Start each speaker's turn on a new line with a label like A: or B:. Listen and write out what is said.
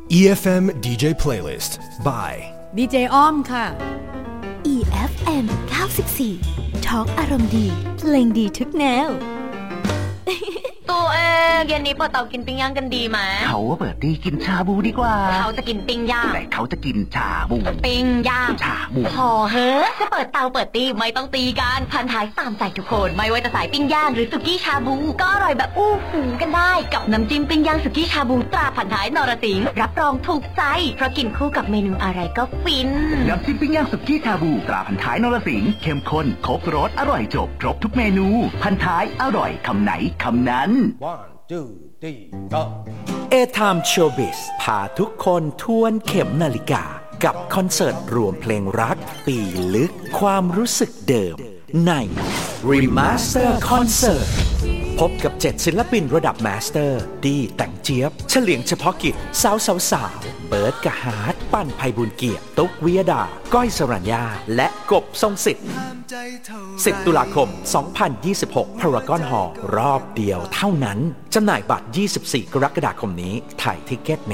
A: EFM DJ Playlist by
B: ดีเจอ้อมค่ะ
C: EFM 94 Talk อารมณ์ดีเพลงดีทุกแนว
D: ตัวเองเย็นนี้เปิดเตากินปิ้งย่างกันดีไหม
E: เขาเปิดตีกินชาบูดีกว่า
D: เขาจะกินปิ้งย่าง
E: แต่เขาจะกินชาบู
D: ปิ้งย่าง
E: ชาบู
D: พอเฮ้จะเปิดเตาเปิดตีไม่ต้องตีกันพันท้ายตามใจทุกคนไม่ว่าจะสายปิ้งย่างหรือสุกี้ชาบูก็อร่อยแบบอู้หูกันได้กับน้ำจิ้มปิ้งย่างสุกี้ชาบูตราพันท้ายนรสิงห์รับรองถูกใจเพราะกินคู่กับเมนูอะไรก็ฟิน
E: น้ำจิ้มปิ้งย่างสุกี้ชาบูตราพันท้ายนรสิงห์เข้มข้นครบรสอร่อยจบครบทุกเมนูพันท้ายอร่อยคำไหนคำนั้น
A: One, two, three, go
F: A-Time Showbiz พาทุกคนทวนเข็มนาฬิกากับคอนเสิร์ตรวมเพลงรักปีลึกความรู้สึกเดิมใน Remaster Concert พบกับ7ศิลปินระดับมาสเตอร์ดีแต่งเจี๊ยบเฉลียงเฉพาะกิจสาวเบิร์ดกะฮาร์ดปั้นไพบุญเกียรติตุ๊กวิยดาก้อยสรัญญาและกบทรงสิทธิ์10 ตุลาคม 2026 Paragon Hall รอบเดียวเท่านั้นจำหน่ายบัตร 24 กรกฎาคมนี้ถ่ายทิเก็ต